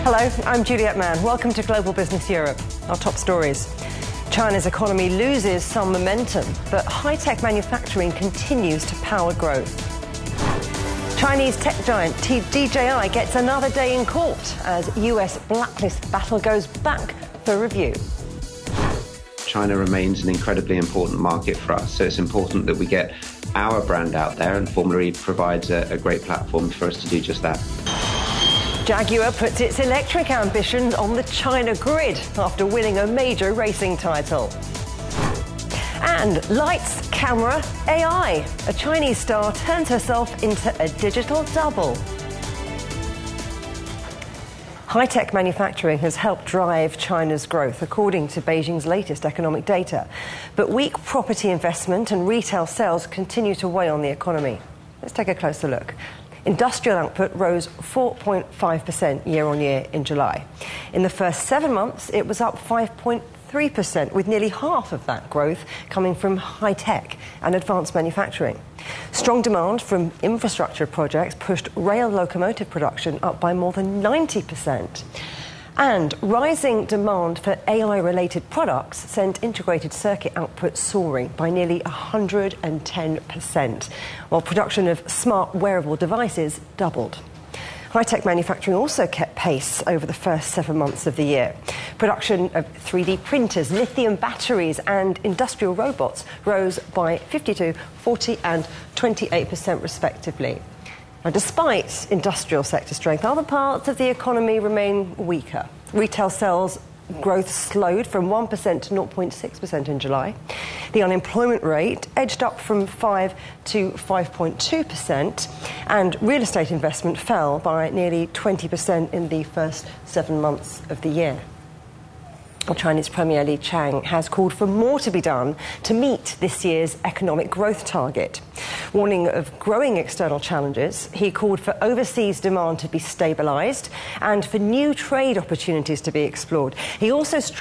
Hello, I'm Juliette Mann. Welcome to Global Business Europe. Our top stories. China's economy loses some momentum, but high-tech manufacturing continues to power growth. Chinese tech giant DJI gets another day in court as US blacklist battle goes back for review. China remains an incredibly important market for us, so it's important that we get our brand out there, and Formula E provides a great platform for us to do just that. Jaguar puts its electric ambitions on the China grid after winning a major racing title. And lights, camera, AI. A Chinese star turns herself into a digital double. High-tech manufacturing has helped drive China's growth, according to Beijing's latest economic data. But weak property investment and retail sales continue to weigh on the economy. Let's take a closer look. Industrial output rose 4.5% year-on-year in July. In the first 7 months, it was up 5.3%, with nearly half of that growth coming from high-tech and advanced manufacturing. Strong demand from infrastructure projects pushed rail locomotive production up by more than 90%. And rising demand for AI-related products sent integrated circuit output soaring by nearly 110%, while production of smart wearable devices doubled. High-tech manufacturing also kept pace over the first 7 months of the year. Production of 3D printers, lithium batteries and industrial robots rose by 52%, 40% and 28% respectively. Now, despite industrial sector strength, other parts of the economy remain weaker. Retail sales growth slowed from 1% to 0.6% in July. The unemployment rate edged up from 5 to 5.2%, and real estate investment fell by nearly 20% in the first 7 months of the year. Chinese Premier Li Qiang has called for more to be done to meet this year's economic growth target. Warning of growing external challenges, he called for overseas demand to be stabilised and for new trade opportunities to be explored. He also